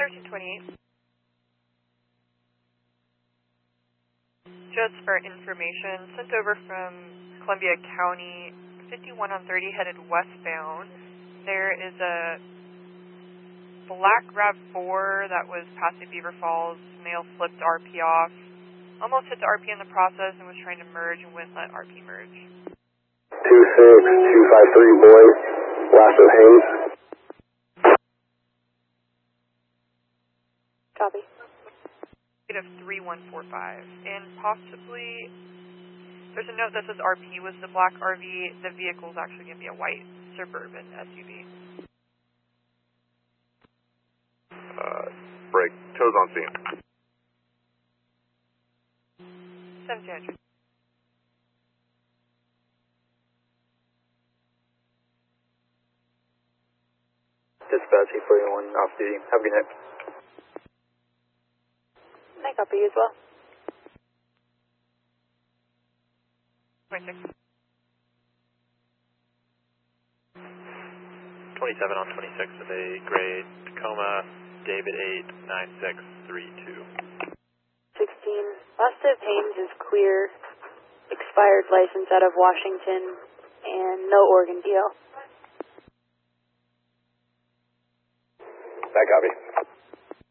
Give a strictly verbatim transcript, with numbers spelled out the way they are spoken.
thirteen twenty-eight. Just for information, sent over from Columbia County, fifty-one on thirty headed westbound. There is a black RAV four that was passing Beaver Falls. Male flipped R P off. Almost hit the R P in the process and was trying to merge and wouldn't let R P merge. two six two five three, boy. Lasso Haynes. Copy. Of three one four five. And possibly, there's a note that says R P was the black R V. The vehicle is actually going to be a white Suburban S U V. Uh, break. Toes on scene. seventeen hundred. Dispatch eight forty-one off duty. Have a good night. I copy you as well. twenty-six. twenty-seven on twenty-six with a gray Tacoma David eight nine six three two. sixteen. Last of Haynes is clear. Expired license out of Washington and no Oregon D L. That copy.